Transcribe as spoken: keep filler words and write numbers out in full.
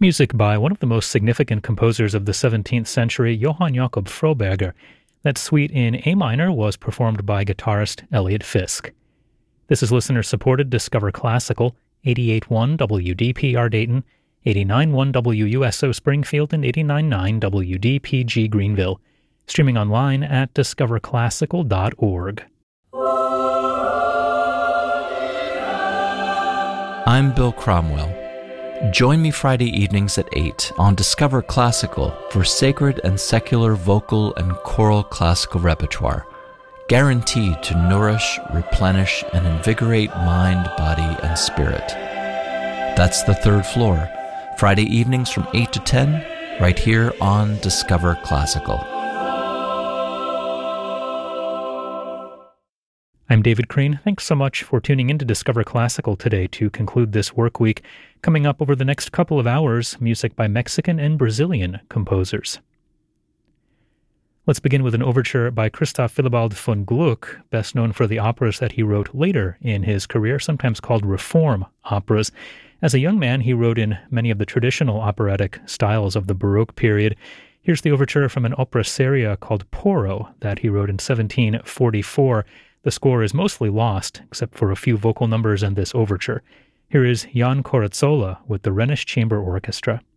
Music by one of the most significant composers of the seventeenth century, Johann Jakob Froberger. That suite in A minor was performed by guitarist Elliot Fisk. This is listener-supported Discover Classical, eighty-eight point one W D P R Dayton, eighty-nine point one W U S O Springfield, and eighty-nine point nine W D P G Greenville. Streaming online at discover classical dot org. I'm Bill Cromwell. Join me Friday evenings at eight on Discover Classical for sacred and secular vocal and choral classical repertoire, guaranteed to nourish, replenish, and invigorate mind, body, and spirit. That's the third floor, Friday evenings from eight to ten, right here on Discover Classical. I'm David Crane. Thanks so much for tuning in to Discover Classical today to conclude this work week. Coming up over the next couple of hours, music by Mexican and Brazilian composers. Let's begin with an overture by Christoph Willibald von Gluck, best known for the operas that he wrote later in his career, sometimes called reform operas. As a young man, he wrote in many of the traditional operatic styles of the Baroque period. Here's the overture from an opera seria called Porro that he wrote in seventeen forty-four. The score is mostly lost, except for a few vocal numbers and this overture. Here is Jan Corazzola with the Rhenish Chamber Orchestra.